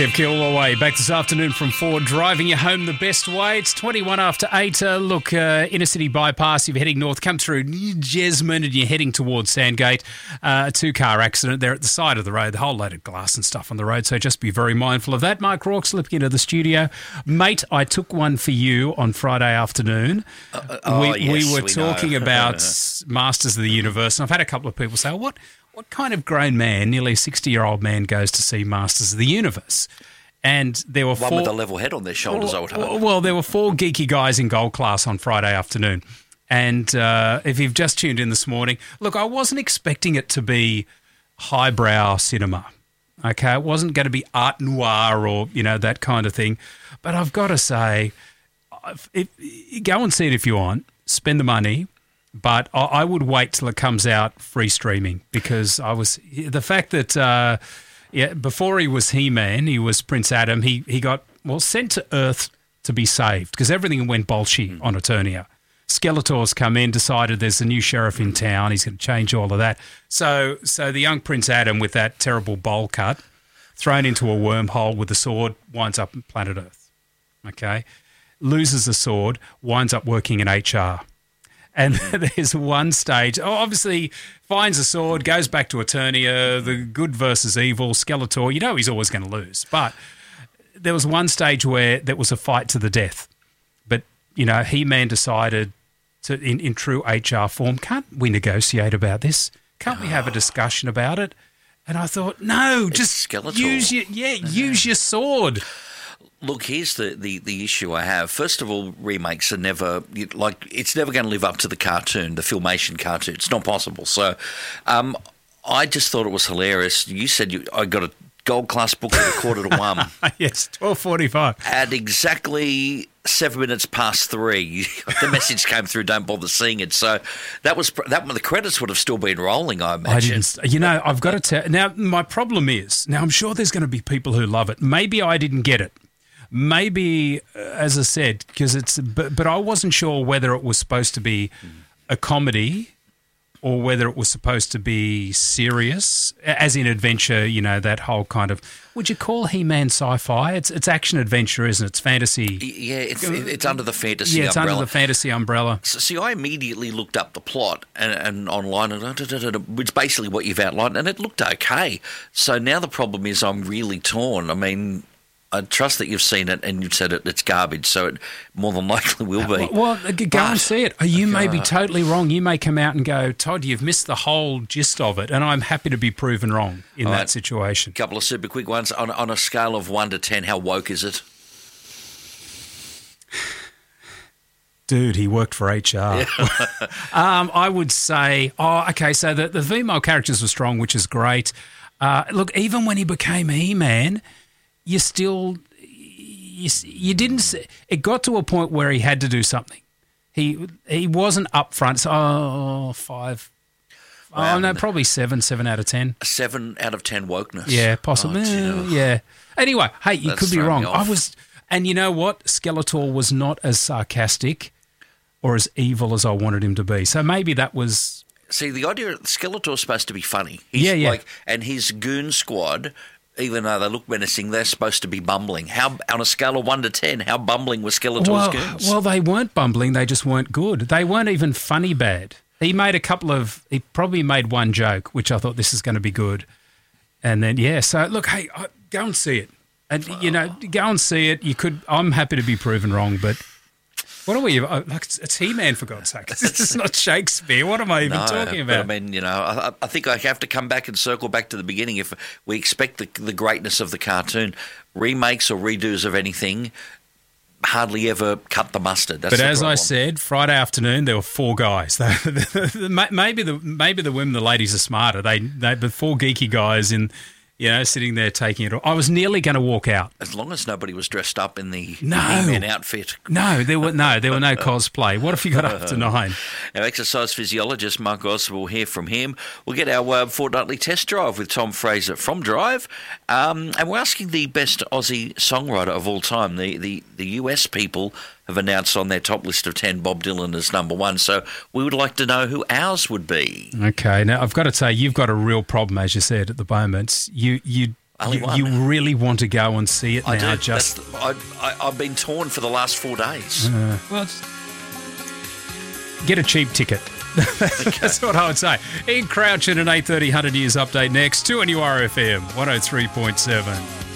Kev Kilaway back this afternoon from Ford, driving you home the best way. It's 21 after 8. Inner city bypass, if you're heading north, come through New Jesmond and you're heading towards Sandgate. A two-car accident there at the side of the road, the whole load of glass and stuff on the road, so just be very mindful of that. Mike Rourke slipping into the studio. Mate, I took one for you on Friday afternoon. We were talking about Masters of the Universe, and I've had a couple of people say, what kind of grown man, nearly a 60-year-old man, goes to see Masters of the Universe? And there were one with a level head on their shoulders, I would hope. Well, there were 4 geeky guys in gold class on Friday afternoon. And if you've just tuned in this morning, look, I wasn't expecting it to be highbrow cinema. Okay, it wasn't going to be art noir or, that kind of thing. But I've got to say, go and see it if you want. Spend the money. But I would wait till it comes out free streaming, because the fact that before he was He-Man, he was Prince Adam. He got sent to Earth to be saved because everything went bolshy on Eternia. Skeletor's come in, decided there's a new sheriff in town. He's going to change all of that. So the young Prince Adam, with that terrible bowl cut, thrown into a wormhole with a sword, winds up on planet Earth. Okay, loses the sword, winds up working in HR. And there's one stage, obviously finds a sword, goes back to Eternia, the good versus evil, Skeletor. He's always going to lose. But there was one stage where there was a fight to the death. But, He-Man decided to, in true HR form, can't we negotiate about this? Can't we have a discussion about it? And I thought, no, just Skeletor. Use your sword. Look, here's the issue I have. First of all, remakes are never it's never going to live up to the cartoon, the Filmation cartoon. It's not possible. So, I just thought it was hilarious. You said I got a gold class book at 1:45. Yes, 12:45. At exactly 7 minutes past 3, the message came through. Don't bother seeing it. So that the credits would have still been rolling, I imagine. I've got to tell. Now, my problem is, I'm sure there's going to be people who love it. Maybe I didn't get it. Maybe, as I said, because but I wasn't sure whether it was supposed to be a comedy or whether it was supposed to be serious, as in adventure, that whole kind of, would you call He-Man sci-fi? It's action adventure, isn't it? It's fantasy. Yeah, it's under the fantasy umbrella. Yeah, it's under the fantasy umbrella. So, see, I immediately looked up the plot and online, which basically what you've outlined, and it looked okay. So now the problem is I'm really torn. I mean, I trust that you've seen it and you've said it's garbage, so it more than likely will be. Well, go and see it. You may be totally wrong. You may come out and go, Todd, you've missed the whole gist of it, and I'm happy to be proven wrong in that situation. A couple of super quick ones. On a scale of 1 to 10, how woke is it? Dude, he worked for HR. Yeah. I would say, so the female characters were strong, which is great. Look, even when he became He-Man, you didn't see, it got to a point where he had to do something. He wasn't up front. So, 5. Wow. No, probably 7 out of 10. 7 out of 10 wokeness. Yeah, possibly. Yeah. Anyway, hey, you could be wrong. And you know what? Skeletor was not as sarcastic or as evil as I wanted him to be. So maybe that was. See, the idea of Skeletor's supposed to be funny. And his goon squad, even though they look menacing, they're supposed to be bumbling. How, on a scale of 1 to 10, how bumbling were Skeletor's goons? Well, they weren't bumbling. They just weren't good. They weren't even funny bad. He probably made one joke, which I thought, this is going to be good. And then, so look, hey, go and see it. And, go and see it. I'm happy to be proven wrong, but what are we? It's He-Man, for God's sake. It's not Shakespeare. What am I even talking about? But I mean, I think I have to come back and circle back to the beginning. If we expect the greatness of the cartoon, remakes or redos of anything hardly ever cut the mustard. That's but as I said, Friday afternoon there were 4 guys. Maybe the women, the ladies are smarter. The 4 geeky guys sitting there taking it all. I was nearly going to walk out. As long as nobody was dressed up in the He-Man outfit. No, there were no cosplay. What if you got up to 9? Our exercise physiologist, Mark Osborne, will hear from him. We'll get our fortnightly test drive with Tom Fraser from Drive. And we're asking the best Aussie songwriter of all time. The US people have announced on their top list of 10 Bob Dylan as number 1. So we would like to know who ours would be. Okay. Now, I've got to say, you've got a real problem, as you said, at the moment. Only one. You really want to go and see it I now. do. I've been torn for the last 4 days. Well, get a cheap ticket. That's what I would say. Ian Crouch in an 8:30 100 Years Update next. 2NURFM 103.7.